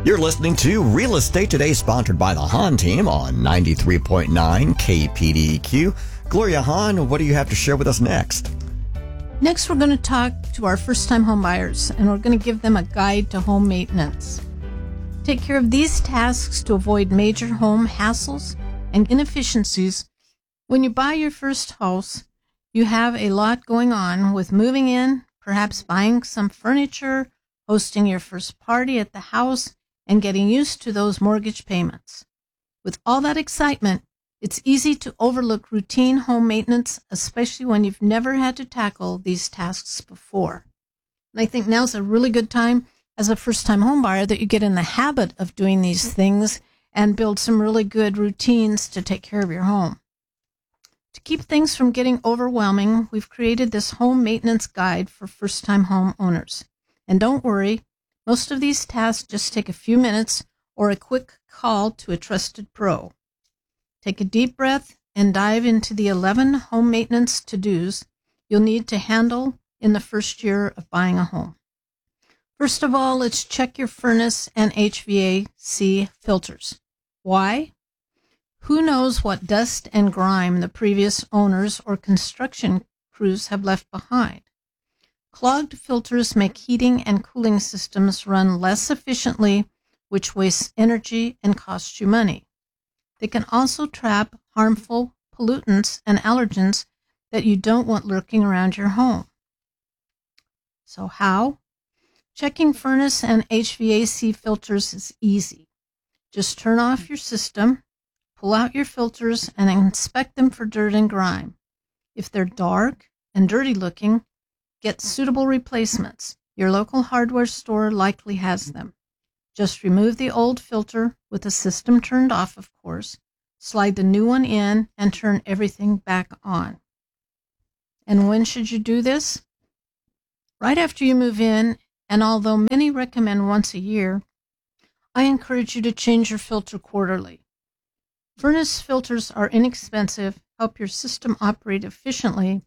You're listening to Real Estate Today, sponsored by the Hahn team on 93.9 KPDQ. Gloria Hahn, what do you have to share with us next? Next, we're going to talk to our first-time home buyers, and we're going to give them a guide to home maintenance. Take care of these tasks to avoid major home hassles and inefficiencies. When you buy your first house, you have a lot going on with moving in, perhaps buying some furniture, hosting your first party at the house, and getting used to those mortgage payments. With all that excitement, it's easy to overlook routine home maintenance, especially when you've never had to tackle these tasks before. And I think now's a really good time as a first-time home buyer that you get in the habit of doing these things and build some really good routines to take care of your home. To keep things from getting overwhelming, we've created this home maintenance guide for first-time home owners. And don't worry, most of these tasks just take a few minutes or a quick call to a trusted pro. Take a deep breath and dive into the 11 home maintenance to-dos you'll need to handle in the first year of buying a home. First of all, let's check your furnace and HVAC filters. Why? Who knows what dust and grime the previous owners or construction crews have left behind? Clogged filters make heating and cooling systems run less efficiently, which wastes energy and costs you money. They can also trap harmful pollutants and allergens that you don't want lurking around your home. So how? Checking furnace and HVAC filters is easy. Just turn off your system, pull out your filters, and inspect them for dirt and grime. If they're dark and dirty looking, get suitable replacements. Your local hardware store likely has them. Just remove the old filter with the system turned off, of course, slide the new one in, and turn everything back on. And when should you do this? Right after you move in, and although many recommend once a year, I encourage you to change your filter quarterly. Furnace filters are inexpensive, help your system operate efficiently,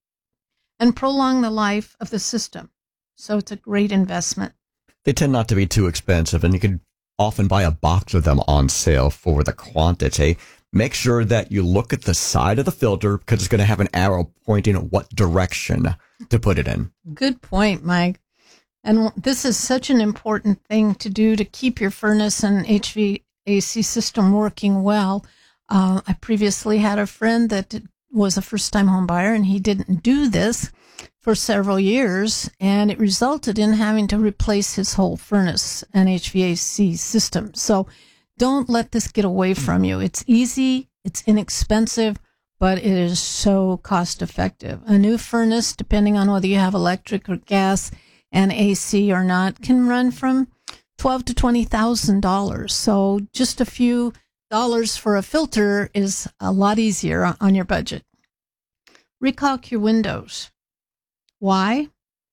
and prolong the life of the system. So it's a great investment. They tend not to be too expensive, and you can often buy a box of them on sale for the quantity. Make sure that you look at the side of the filter because it's going to have an arrow pointing at what direction to put it in. Good point, Mike. And this is such an important thing to do to keep your furnace and HVAC system working well. I previously had a friend that was a first-time home buyer, and he didn't do this for several years, and it resulted in having to replace his whole furnace and HVAC system. So don't let this get away from you. It's easy, it's inexpensive, but it is so cost-effective. A new furnace, depending on whether you have electric or gas and AC or not, can run from $12,000 to $20,000. So just a few dollars for a filter is a lot easier on your budget. Recaulk your windows. Why?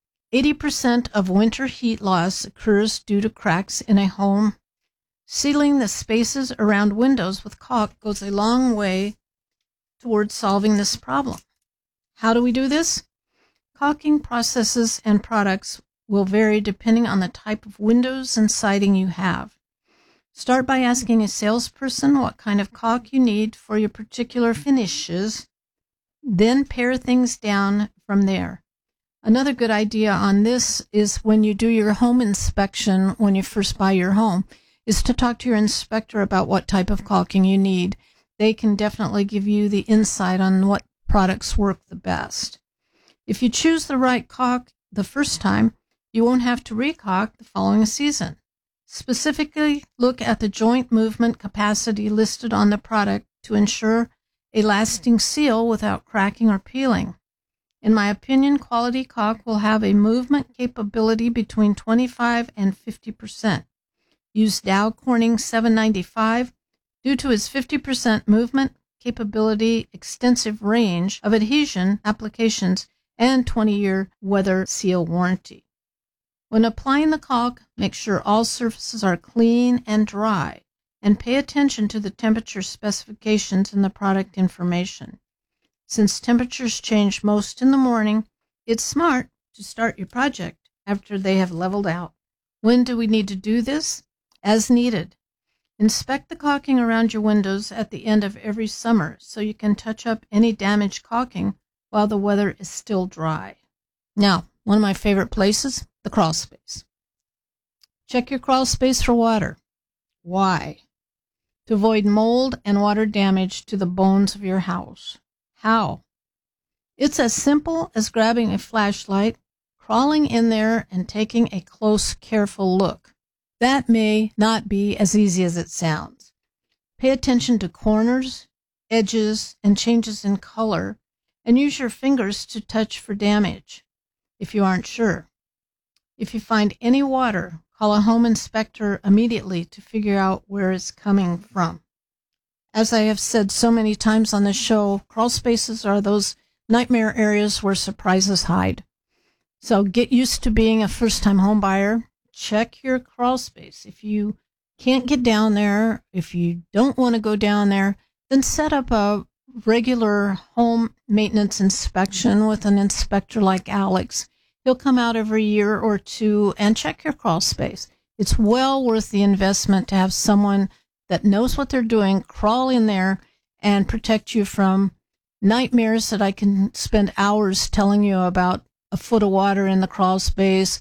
80% of winter heat loss occurs due to cracks in a home. Sealing the spaces around windows with caulk goes a long way towards solving this problem. How do we do this? Caulking processes and products will vary depending on the type of windows and siding you have. Start by asking a salesperson what kind of caulk you need for your particular finishes, then pare things down from there. Another good idea on this is when you do your home inspection, when you first buy your home, is to talk to your inspector about what type of caulking you need. They can definitely give you the insight on what products work the best. If you choose the right caulk the first time, you won't have to recaulk the following season. Specifically, look at the joint movement capacity listed on the product to ensure a lasting seal without cracking or peeling. In my opinion, quality caulk will have a movement capability between 25 and 50%. Use Dow Corning 795 due to its 50% movement capability, extensive range of adhesion applications, and 20-year weather seal warranty. When applying the caulk, make sure all surfaces are clean and dry, and pay attention to the temperature specifications in the product information. Since temperatures change most in the morning, it's smart to start your project after they have leveled out. When do we need to do this? as needed. Inspect the caulking around your windows at the end of every summer so you can touch up any damaged caulking while the weather is still dry. Now, one of my favorite places, the crawl space. Check your crawl space for water. Why? To avoid mold and water damage to the bones of your house. How? It's as simple as grabbing a flashlight, crawling in there, and taking a close, careful look. That may not be as easy as it sounds. Pay attention to corners, edges, and changes in color, and use your fingers to touch for damage if you aren't sure. If you find any water, call a home inspector immediately to figure out where it's coming from. As I have said so many times on the show, crawl spaces are those nightmare areas where surprises hide. So get used to being a first-time home buyer. Check your crawl space. If you can't get down there, if you don't want to go down there, then set up a regular home maintenance inspection with an inspector like Alex. He'll come out every year or two and check your crawl space. It's well worth the investment to have someone that knows what they're doing crawl in there and protect you from nightmares that I can spend hours telling you about: a foot of water in the crawl space,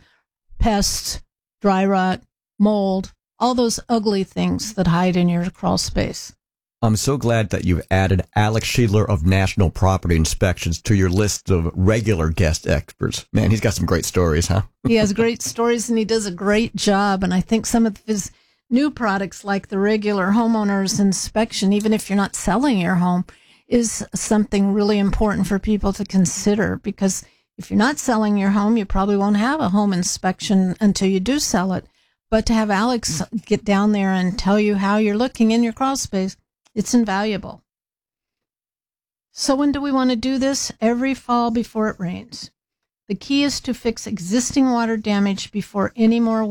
pests, dry rot, mold, all those ugly things that hide in your crawl space. I'm so glad that you've added Alex Schiedler of National Property Inspections to your list of regular guest experts. Man, he's got some great stories, huh? He has great stories and he does a great job. And I think some of his new products, like the regular homeowner's inspection, even if you're not selling your home, is something really important for people to consider, because if you're not selling your home, you probably won't have a home inspection until you do sell it. But to have Alex get down there and tell you how you're looking in your crawl space, it's invaluable. So when do we want to do this? Every fall before it rains. The key is to fix existing water damage before any more